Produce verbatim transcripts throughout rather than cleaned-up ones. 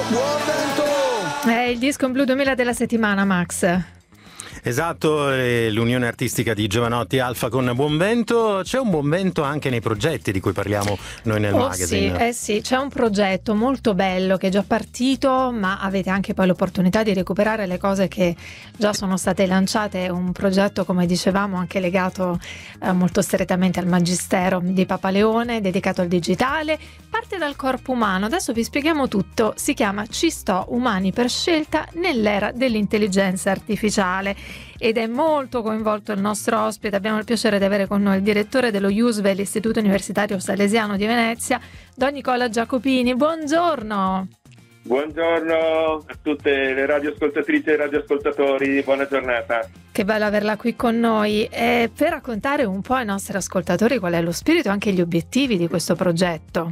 Buon vento! È il disco in blu duemila della settimana, Max. Esatto, è l'unione artistica di Giovanotti Alfa con Buon Vento. C'è un buon vento anche nei progetti di cui parliamo noi nel oh, magazine. Sì, eh sì, c'è un progetto molto bello che è già partito, ma avete anche poi l'opportunità di recuperare le cose che già sono state lanciate. È un progetto, come dicevamo, anche legato eh, molto strettamente al Magistero di Papa Leone, dedicato al digitale. Parte dal corpo umano, adesso vi spieghiamo tutto. Si chiama Ci sto, umani per scelta nell'era dell'intelligenza artificiale. Ed è molto coinvolto il nostro ospite. Abbiamo il piacere di avere con noi il direttore dello I U S V E, l'Istituto Universitario Salesiano di Venezia, Don Nicola Giacopini. Buongiorno. Buongiorno a tutte le radioascoltatrici e radioascoltatori, buona giornata. Che bello averla qui con noi. E per raccontare un po' ai nostri ascoltatori qual è lo spirito e anche gli obiettivi di questo progetto.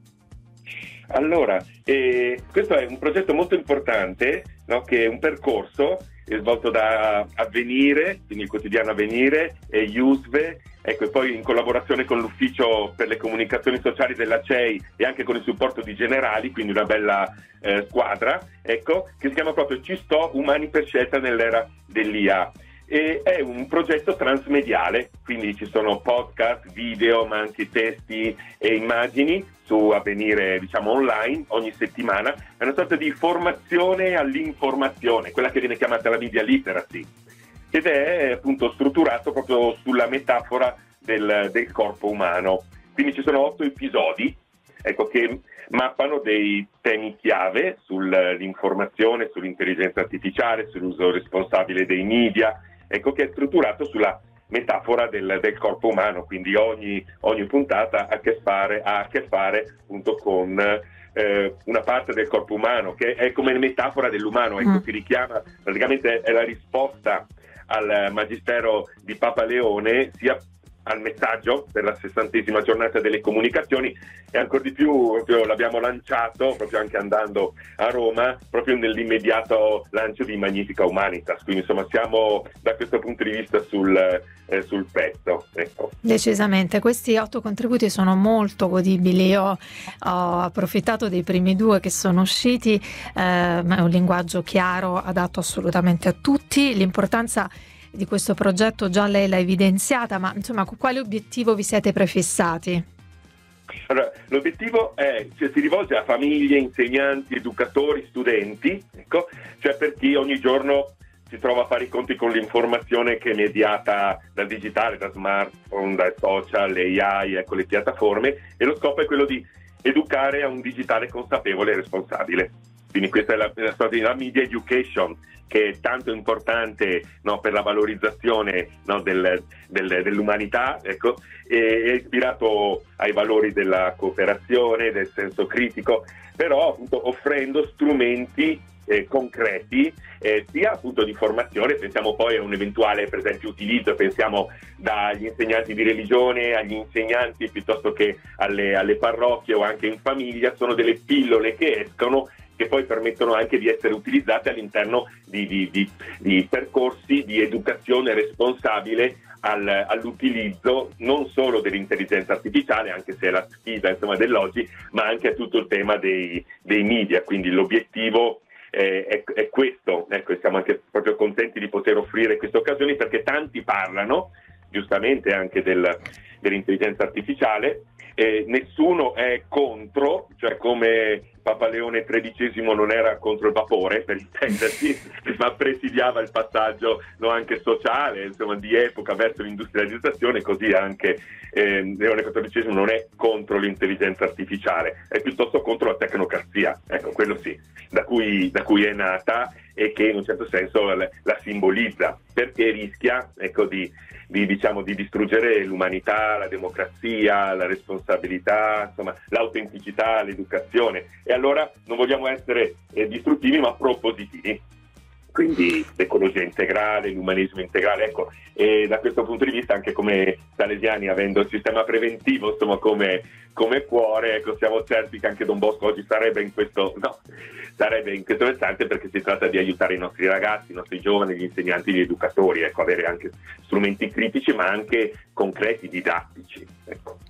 Allora, eh, questo è un progetto molto importante, no? Che è un percorso svolto da Avvenire, quindi il quotidiano Avvenire, e I U S V E, ecco, e poi in collaborazione con l'Ufficio per le Comunicazioni Sociali della C E I e anche con il supporto di Generali, quindi una bella eh, squadra, ecco, che si chiama proprio Ci sto, umani per scelta nell'era dell'I A. E è un progetto transmediale, quindi ci sono podcast, video, ma anche testi e immagini su Avvenire, diciamo, online ogni settimana. È una sorta di formazione all'informazione, quella che viene chiamata la media literacy, ed è appunto strutturato proprio sulla metafora del, del corpo umano. Quindi ci sono otto episodi, ecco, che mappano dei temi chiave sull'informazione, sull'intelligenza artificiale, sull'uso responsabile dei media, ecco, che è strutturato sulla metafora del, del corpo umano, quindi ogni, ogni puntata ha a che fare, ha a che fare appunto con eh, una parte del corpo umano che è come metafora dell'umano, ecco, mm. si richiama, praticamente è la risposta al Magistero di Papa Leone, sia al messaggio per la sessantesima giornata delle comunicazioni, e ancora di più proprio l'abbiamo lanciato proprio anche andando a Roma, proprio nell'immediato lancio di Magnifica Humanitas, quindi insomma siamo da questo punto di vista sul, eh, sul pezzo, ecco. Decisamente, questi otto contributi sono molto godibili. Io ho approfittato dei primi due che sono usciti, eh, è un linguaggio chiaro, adatto assolutamente a tutti. L'importanza di questo progetto già lei l'ha evidenziata, ma insomma, quale obiettivo vi siete prefissati? Allora, l'obiettivo è, cioè, si rivolge a famiglie, insegnanti, educatori, studenti, ecco, cioè per chi ogni giorno si trova a fare i conti con l'informazione che è mediata dal digitale, da smartphone, dai social, le A I, ecco, le piattaforme, e lo scopo è quello di educare a un digitale consapevole e responsabile. Quindi questa è la, la, la media education, che è tanto importante, no, per la valorizzazione, no, del, del, dell'umanità, ecco, e è ispirato ai valori della cooperazione, del senso critico, però appunto offrendo strumenti eh, concreti, eh, sia appunto di formazione, pensiamo poi a un eventuale per esempio utilizzo, pensiamo dagli insegnanti di religione agli insegnanti piuttosto che alle, alle parrocchie o anche in famiglia, sono delle pillole che escono, che poi permettono anche di essere utilizzate all'interno di, di, di, di percorsi di educazione responsabile al, all'utilizzo non solo dell'intelligenza artificiale, anche se è la sfida, insomma, dell'oggi, ma anche a tutto il tema dei, dei media. Quindi l'obiettivo eh, è, è questo, ecco, e siamo anche proprio contenti di poter offrire queste occasioni, perché tanti parlano giustamente anche del, dell'intelligenza artificiale. Eh, nessuno è contro, cioè come Papa Leone tredicesimo non era contro il vapore, per intendersi, ma presidiava il passaggio, no, anche sociale, insomma, di epoca verso l'industrializzazione, così anche eh, Leone quattordicesimo non è contro l'intelligenza artificiale, è piuttosto contro la tecnocrazia, ecco, quello sì, da cui, da cui è nata e che in un certo senso la, la simbolizza, perché rischia, ecco, di, di, diciamo, di distruggere l'umanità, la democrazia, la responsabilità, insomma, l'autenticità, l'educazione. E allora non vogliamo essere eh, distruttivi, ma propositivi. Quindi l'ecologia integrale, l'umanesimo integrale, ecco, e da questo punto di vista anche come salesiani, avendo il sistema preventivo, insomma, come, come cuore, ecco, siamo certi che anche Don Bosco oggi sarebbe in questo, no, sarebbe in questo versante, perché si tratta di aiutare i nostri ragazzi, i nostri giovani, gli insegnanti, gli educatori, ecco, avere anche strumenti critici ma anche concreti, didattici, ecco.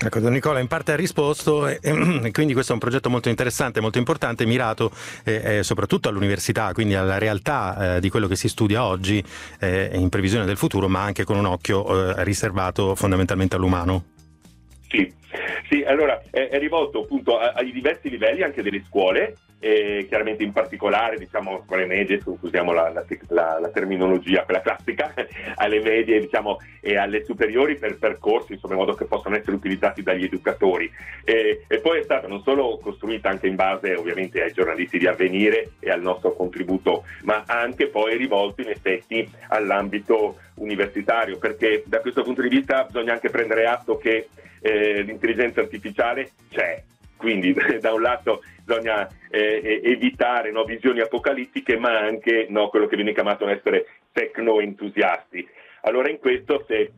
Ecco, Don Nicola in parte ha risposto e, e quindi questo è un progetto molto interessante, molto importante, mirato eh, eh, soprattutto all'università, quindi alla realtà eh, di quello che si studia oggi eh, in previsione del futuro, ma anche con un occhio eh, riservato fondamentalmente all'umano. Sì, sì, allora è, è rivolto appunto a- ai diversi livelli anche delle scuole, e chiaramente in particolare diciamo scuole medie, usiamo la, la, la, la terminologia quella classica, alle medie diciamo e alle superiori per percorsi insomma in modo che possano essere utilizzati dagli educatori, e, e poi è stata non solo costruita anche in base ovviamente ai giornalisti di Avvenire e al nostro contributo, ma anche poi rivolto in effetti all'ambito universitario, perché da questo punto di vista bisogna anche prendere atto che eh, l'intelligenza artificiale c'è. Quindi da un lato bisogna eh, evitare no, visioni apocalittiche, ma anche no, quello che viene chiamato essere tecno-entusiasti. Allora in questo, se,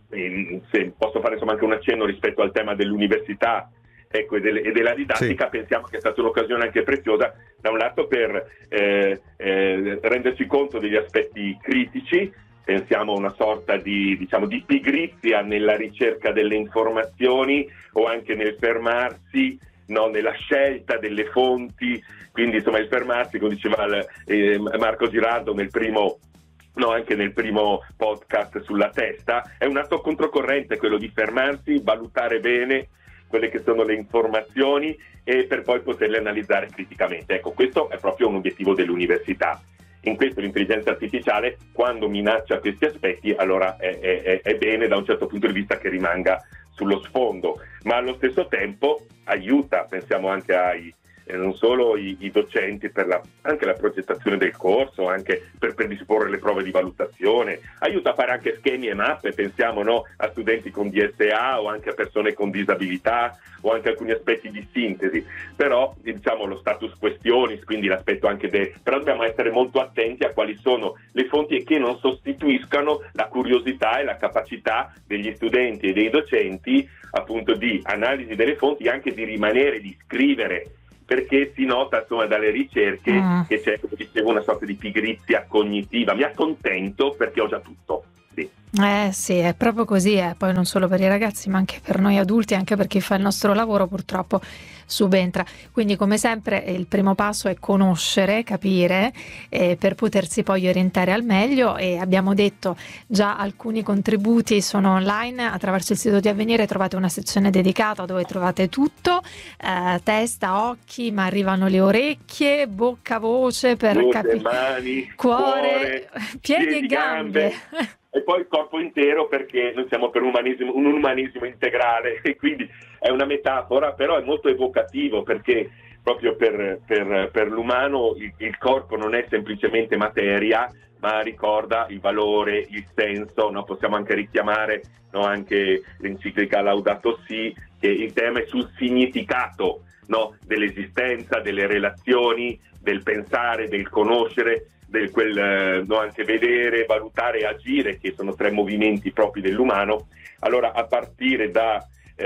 se posso fare insomma anche un accenno rispetto al tema dell'università, ecco, e, del, e della didattica, sì. Pensiamo che è stata un'occasione anche preziosa, da un lato per eh, eh, renderci conto degli aspetti critici. Pensiamo a una sorta di, diciamo, di pigrizia nella ricerca delle informazioni o anche nel fermarsi, no, nella scelta delle fonti, quindi insomma il fermarsi, come diceva il, eh, Marco Girardo nel primo, no, anche nel primo podcast sulla testa, è un atto controcorrente quello di fermarsi, valutare bene quelle che sono le informazioni e per poi poterle analizzare criticamente. Ecco, questo è proprio un obiettivo dell'università. In questo l'intelligenza artificiale, quando minaccia questi aspetti, allora è, è, è bene da un certo punto di vista che rimanga sullo sfondo, ma allo stesso tempo aiuta, pensiamo anche ai eh, non solo i, i docenti per la, anche la progettazione del corso, anche per predisporre le prove di valutazione, aiuta a fare anche schemi e mappe, pensiamo no, a studenti con D S A o anche a persone con disabilità o anche alcuni aspetti di sintesi, però diciamo lo status questionis, quindi l'aspetto anche del, però dobbiamo essere molto attenti a quali sono le fonti e che non sostituiscano la curiosità e la capacità degli studenti e dei docenti appunto di analisi delle fonti, anche di rimanere, di scrivere, perché si nota insomma dalle ricerche mm. che c'è, come dicevo, una sorta di pigrizia cognitiva. Mi accontento perché ho già tutto. Sì. Eh sì, è proprio così, eh. Poi non solo per i ragazzi ma anche per noi adulti, anche per chi fa il nostro lavoro purtroppo subentra. Quindi come sempre il primo passo è conoscere, capire eh, per potersi poi orientare al meglio, e abbiamo detto già alcuni contributi sono online attraverso il sito di Avvenire, trovate una sezione dedicata dove trovate tutto, eh, testa, occhi, ma arrivano le orecchie, bocca, voce per capire, mani, cuore, cuore, piedi, piedi e gambe. gambe. E poi il corpo intero, perché noi siamo per un umanesimo, un umanesimo integrale, e quindi è una metafora, però è molto evocativo, perché proprio per, per, per l'umano il, il corpo non è semplicemente materia, ma ricorda il valore, il senso, no? Possiamo anche richiamare no? anche l'enciclica Laudato Si, che il tema è sul significato no? dell'esistenza, delle relazioni, del pensare, del conoscere, del quel no, anche vedere, valutare e agire, che sono tre movimenti propri dell'umano. Allora, a partire da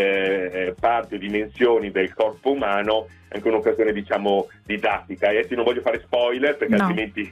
eh, parti o dimensioni del corpo umano, anche un'occasione diciamo didattica, e adesso non voglio fare spoiler perché no. altrimenti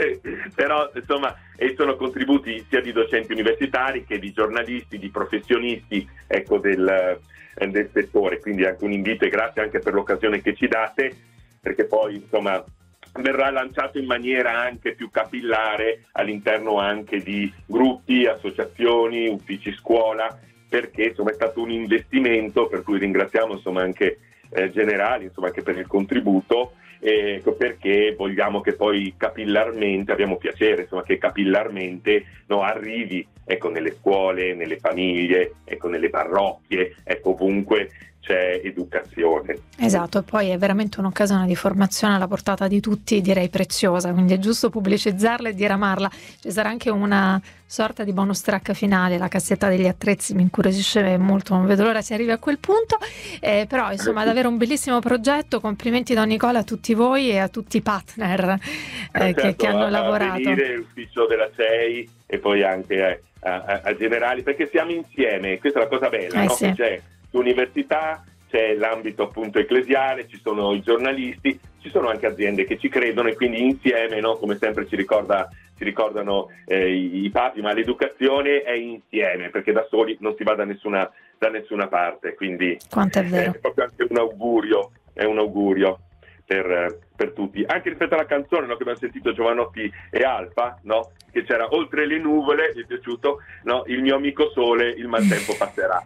però insomma e sono contributi sia di docenti universitari che di giornalisti, di professionisti ecco del, del settore, quindi anche un invito e grazie anche per l'occasione che ci date, perché poi insomma verrà lanciato in maniera anche più capillare all'interno anche di gruppi, associazioni, uffici scuola, perché insomma è stato un investimento per cui ringraziamo insomma anche eh, generali insomma anche per il contributo, eh, ecco perché vogliamo che poi capillarmente, abbiamo piacere insomma che capillarmente no, arrivi ecco nelle scuole, nelle famiglie, ecco nelle parrocchie, ecco ovunque c'è educazione. Esatto, e poi è veramente un'occasione di formazione alla portata di tutti, direi preziosa, quindi è giusto pubblicizzarla e diramarla. Ci sarà anche una sorta di bonus track finale, la cassetta degli attrezzi, mi incuriosisce molto, non vedo l'ora si arrivi a quel punto, eh, però insomma davvero un bellissimo progetto, complimenti Don Nicola a tutti voi e a tutti i partner eh, certo, che, che hanno a, lavorato. A venire l'ufficio della C E I e poi anche eh, a, a, a Generali, perché siamo insieme, questa è la cosa bella, eh, no? Sì. C'è l'università, c'è l'ambito appunto ecclesiale, ci sono i giornalisti, ci sono anche aziende che ci credono e quindi insieme, no, come sempre ci ricorda, ci si ricordano eh, i, i papi, ma l'educazione è insieme, perché da soli non si va da nessuna, da nessuna parte, quindi quanto è vero. è proprio anche un augurio, è un augurio per, per tutti, anche rispetto alla canzone, no, che abbiamo sentito Giovanotti e Alfa, no? Che c'era oltre le nuvole, mi è piaciuto, no? Il mio amico sole, il maltempo passerà.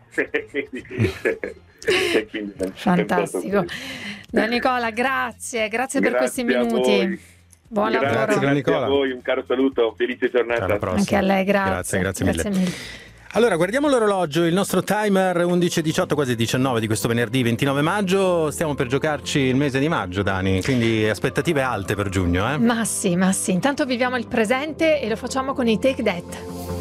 E quindi, fantastico. Don Nicola, grazie, grazie, grazie per questi minuti. Buon grazie, lavoro. Grazie Nicola. a voi, un caro saluto, felice giornata. Anche a lei, grazie. Grazie, grazie mille. Grazie mille. Allora, guardiamo l'orologio, il nostro timer undici e diciotto, quasi diciannove di questo venerdì ventinove maggio. Stiamo per giocarci il mese di maggio, Dani, quindi aspettative alte per giugno, eh? Ma sì, ma sì. Intanto viviamo il presente e lo facciamo con i Take That.